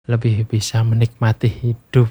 lebih bisa menikmati hidup.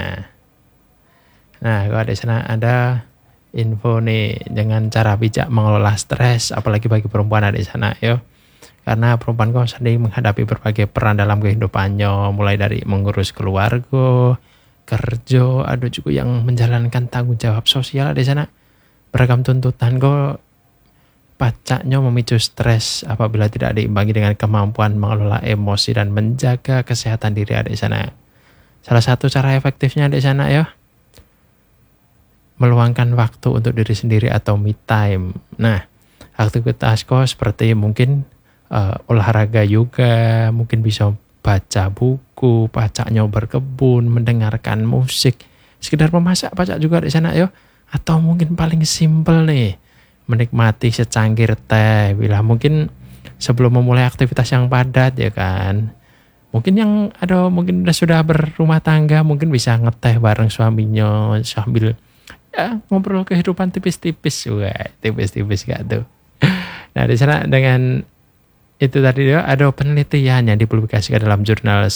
Nah, kalau di sana ada info nih dengan cara bijak mengelola stres, apalagi bagi perempuan ada di sana, yo. Karena perempuan kok sering menghadapi berbagai peran dalam kehidupannya, mulai dari mengurus keluarga, kerja, ada juga yang menjalankan tanggung jawab sosial di sana. Beragam tuntutan kok pacaknya memicu stres apabila tidak diimbangi dengan kemampuan mengelola emosi dan menjaga kesehatan diri ada di sana. Salah satu cara efektifnya di sana ya, meluangkan waktu untuk diri sendiri atau me time. Nah, aktivitas kok seperti mungkin olahraga yoga, mungkin bisa baca buku, pacaknya berkebun, mendengarkan musik, sekedar memasak pacak juga di sana ya. Atau mungkin paling simpel nih, menikmati secangkir teh bila mungkin sebelum memulai aktivitas yang padat ya kan. Mungkin yang ada mungkin sudah berumah tangga mungkin bisa ngeteh bareng suaminya sambil ya ngobrol kehidupan tipis-tipis. Wah, tipis-tipis gak tuh. Nah, di sana dengan itu tadi ya ada penelitian yang dipublikasikan dalam jurnal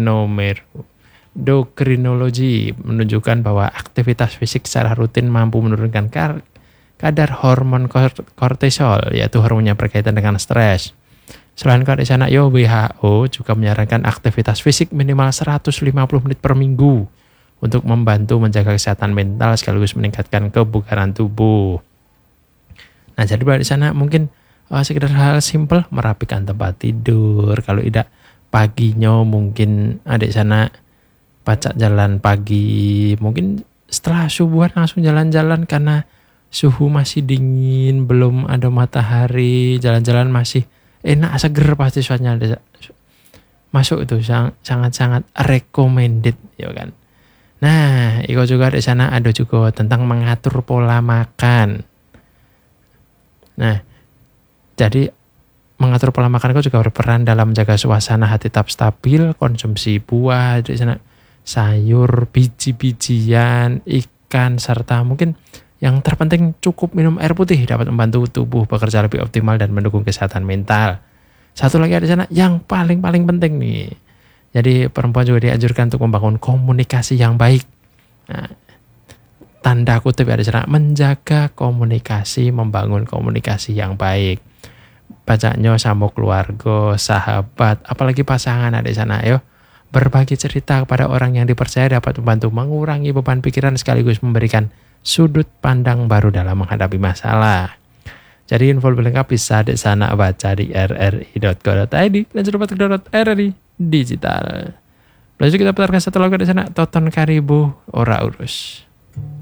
Endocrinology menunjukkan bahwa aktivitas fisik secara rutin mampu menurunkan kadar hormon kortisol, yaitu hormon yang berkaitan dengan stres. Selain itu di sana WHO juga menyarankan aktivitas fisik minimal 150 menit per minggu untuk membantu menjaga kesehatan mental sekaligus meningkatkan kebugaran tubuh. Nah, jadi di sana mungkin sekedar hal simpel merapikan tempat tidur. Kalau tidak paginya mungkin adik sana pacak jalan pagi, mungkin setelah subuhan langsung jalan-jalan karena suhu masih dingin, belum ada matahari, jalan-jalan masih enak, seger pasti suasana masuk itu sangat-sangat recommended ya kan. Nah, itu juga di sana ada juga tentang mengatur pola makan. Nah, jadi mengatur pola makan itu juga berperan dalam menjaga suasana hati tetap stabil, konsumsi buah di sana, sayur, biji-bijian, ikan, serta mungkin yang terpenting cukup minum air putih dapat membantu tubuh bekerja lebih optimal dan mendukung kesehatan mental. Satu lagi di sana yang paling penting nih. Jadi perempuan juga dianjurkan untuk membangun komunikasi yang baik. Nah, tanda kutip ya di sana, menjaga komunikasi, membangun komunikasi yang baik. Bacanya sama keluarga, sahabat, apalagi pasangan ada di sana yo. Berbagi cerita kepada orang yang dipercaya dapat membantu mengurangi beban pikiran sekaligus memberikan sudut pandang baru dalam menghadapi masalah. Jadi info lebih lengkap bisa di sana baca di rri.co.id dan sudah.rri digital. Lalu kita putarkan satu lagu di sana, Toton Karibu Ora Urus.